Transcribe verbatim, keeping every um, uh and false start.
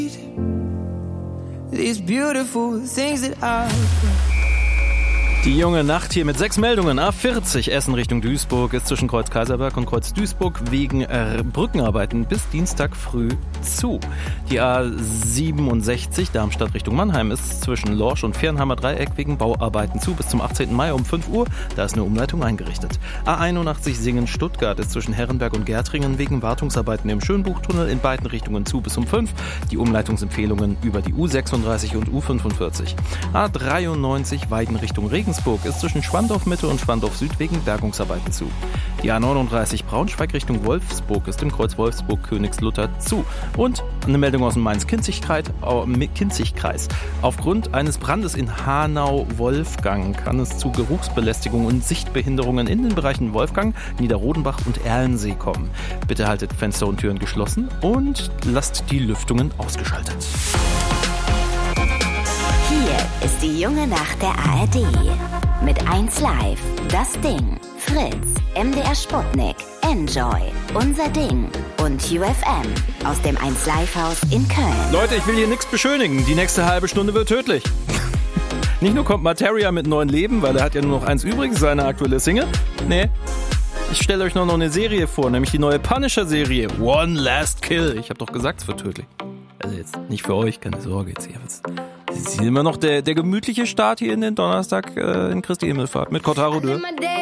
These beautiful things that I... Die junge Nacht hier mit sechs Meldungen. A vierzig Essen Richtung Duisburg ist zwischen Kreuz Kaiserberg und Kreuz Duisburg wegen äh, Brückenarbeiten bis Dienstag früh zu. Die A siebenundsechzig Darmstadt Richtung Mannheim ist zwischen Lorsch und Fernheimer Dreieck wegen Bauarbeiten zu bis zum achtzehnten Mai um fünf Uhr. Da ist eine Umleitung eingerichtet. A einundachtzig Singen-Stuttgart ist zwischen Herrenberg und Gärtringen wegen Wartungsarbeiten im Schönbuchtunnel in beiden Richtungen zu bis um fünf. Die Umleitungsempfehlungen über die U sechsunddreißig und U fünfundvierzig. A dreiundneunzig Weiden Richtung Regensburg ist zwischen Schwandorf Mitte und Schwandorf Süd wegen Bergungsarbeiten zu. Die A neununddreißig Braunschweig Richtung Wolfsburg ist im Kreuz Wolfsburg-Königslutter zu. Und eine Meldung aus dem Mainz-Kinzig-Kreis. Aufgrund eines Brandes in Hanau-Wolfgang kann es zu Geruchsbelästigung und Sichtbehinderungen in den Bereichen Wolfgang, Niederrodenbach und Erlensee kommen. Bitte haltet Fenster und Türen geschlossen und lasst die Lüftungen ausgeschaltet. Hier ist die junge Nacht der A R D. Mit eins Live, Das Ding, Fritz, M D R Sputnik, Enjoy, Unser Ding und U F M aus dem eins Live Haus in Köln. Leute, ich will hier nichts beschönigen. Die nächste halbe Stunde wird tödlich. Nicht nur kommt Materia mit neuen Leben, weil er hat ja nur noch eins übrig, seine aktuelle Single. Nee, ich stelle euch noch eine Serie vor, nämlich die neue Punisher-Serie One Last Kill. Ich habe doch gesagt, es wird tödlich. Also jetzt nicht für euch, keine Sorge. Jetzt hier wird's. Es ist immer noch der, der gemütliche Start hier in den Donnerstag äh, in Christi Himmelfahrt mit Cotaro Dürr.